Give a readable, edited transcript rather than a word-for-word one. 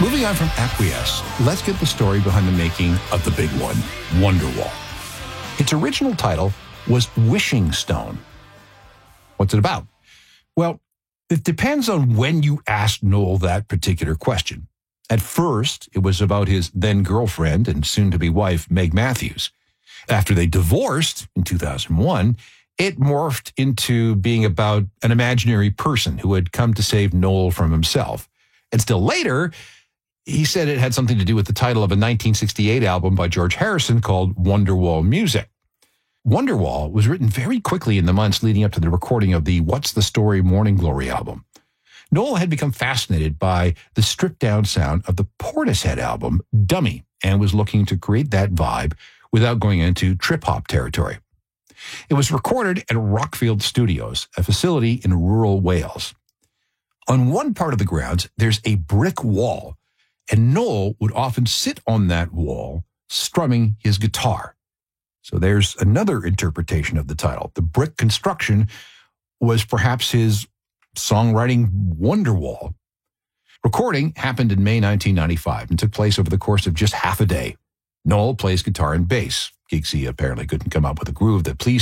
Moving on from Acquiesce, let's get the story behind the making of the big one, Wonderwall. Its original title was Wishing Stone. What's it about? Well, it depends on when you asked Noel that particular question. At first, it was about his then-girlfriend and soon-to-be wife, Meg Matthews. After they divorced in 2001, it morphed into being about an imaginary person who had come to save Noel from himself. And still later, he said it had something to do with the title of a 1968 album by George Harrison called Wonderwall Music. Wonderwall was written very quickly in the months leading up to the recording of the What's the Story Morning Glory album. Noel had become fascinated by the stripped-down sound of the Portishead album, Dummy, and was looking to create that vibe without going into trip-hop territory. It was recorded at Rockfield Studios, a facility in rural Wales. On one part of the grounds, there's a brick wall, and Noel would often sit on that wall, strumming his guitar. So there's another interpretation of the title. The brick construction was perhaps his songwriting Wonderwall. Recording happened in May 1995 and took place over the course of just half a day. Noel plays guitar and bass. Giggsy apparently couldn't come up with a groove that pleased